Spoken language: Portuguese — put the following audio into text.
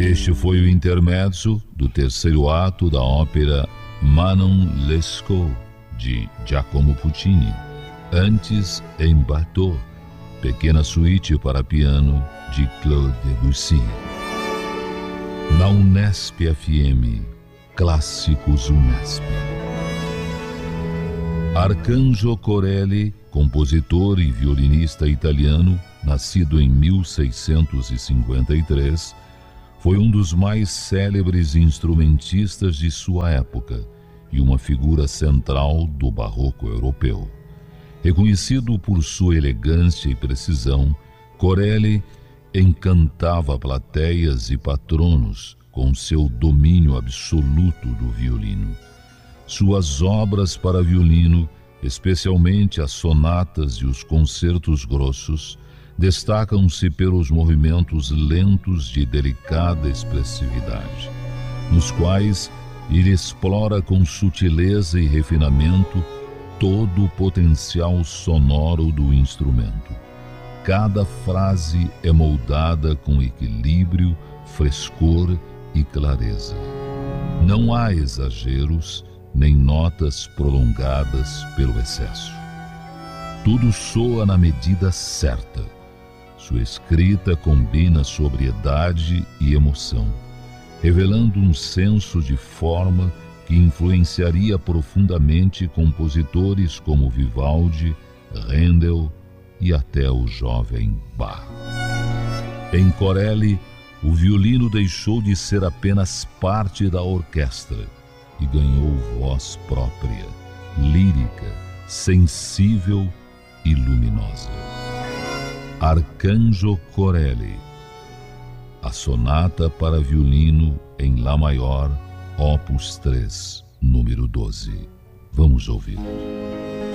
Este foi o intermezzo do terceiro ato da ópera Manon Lescaut, de Giacomo Puccini. Antes, em Bateau, pequena suíte para piano, de Claude Debussy. Na Unesp FM, Clássicos Unesp. Arcangio Corelli, compositor e violinista italiano, nascido em 1653, foi um dos mais célebres instrumentistas de sua época e uma figura central do barroco europeu. Reconhecido por sua elegância e precisão, Corelli encantava plateias e patronos com seu domínio absoluto do violino. Suas obras para violino, especialmente as sonatas e os concertos grossos, destacam-se pelos movimentos lentos de delicada expressividade, nos quais ele explora com sutileza e refinamento todo o potencial sonoro do instrumento. Cada frase é moldada com equilíbrio, frescor e clareza. Não há exageros, nem notas prolongadas pelo excesso. Tudo soa na medida certa. Sua escrita combina sobriedade e emoção, revelando um senso de forma que influenciaria profundamente compositores como Vivaldi, Handel e até o jovem Bach. Em Corelli, o violino deixou de ser apenas parte da orquestra e ganhou voz própria, lírica, sensível e luminosa. Arcangio Corelli, a sonata para violino em Lá maior, Opus 3, número 12. Vamos ouvir.